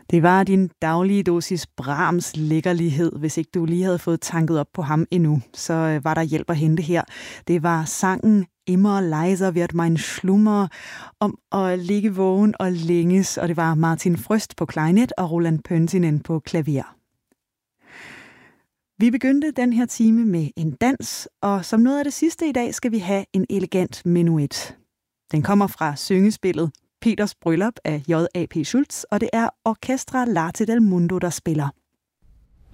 Det var din daglige dosis Brahms lækkerlighed. Hvis ikke du lige havde fået tanket op på ham endnu, så var der hjælp at hente her. Det var sangen Immer leiser wird mein Schlummer om at ligge vågen og længes, og det var Martin Frøst på klarinet og Roland Pöntinen på klaver. Vi begyndte den her time med en dans, og som noget af det sidste i dag skal vi have en elegant menuet. Den kommer fra syngespillet Peters Bryllup af J.A.P. Schultz, og det er Orchestra l'Arte del Mundo, der spiller.